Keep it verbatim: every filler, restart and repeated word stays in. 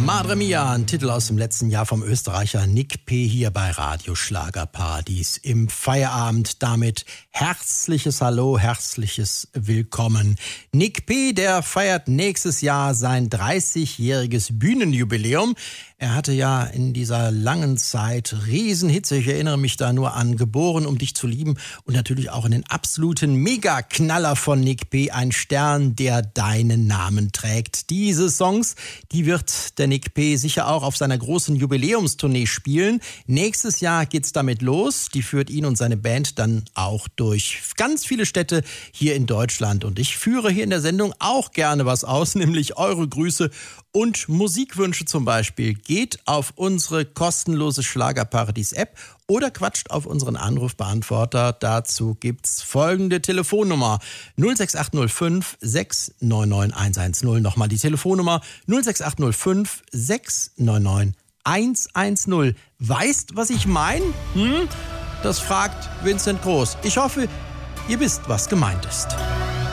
Madre Mia, ein Titel aus dem letzten Jahr vom Österreicher Nick P. hier bei Radio Schlagerparadies im Feierabend. Damit herzliches Hallo, herzliches Willkommen. Nick P., der feiert nächstes Jahr sein dreißigjähriges Bühnenjubiläum. Er hatte ja in dieser langen Zeit Riesenhits. Ich erinnere mich da nur an Geboren, um dich zu lieben und natürlich auch an den absoluten Megaknaller von Nick P., ein Stern, der deinen Namen trägt. Diese Songs, die wird der Nick P. sicher auch auf seiner großen Jubiläumstournee spielen. Nächstes Jahr geht's damit los. Die führt ihn und seine Band dann auch durch ganz viele Städte hier in Deutschland. Und ich führe hier in der Sendung auch gerne was aus, nämlich eure Grüße und Musikwünsche zum Beispiel. Geht auf unsere kostenlose Schlagerparadies-App oder quatscht auf unseren Anrufbeantworter. Dazu gibt's folgende Telefonnummer: null sechs acht null fünf sechs neun neun eins eins null. Nochmal die Telefonnummer null sechs acht null fünf sechs neun neun eins eins null. Weißt, was ich meine? Hm? Das fragt Vincent Groß. Ich hoffe, ihr wisst, was gemeint ist.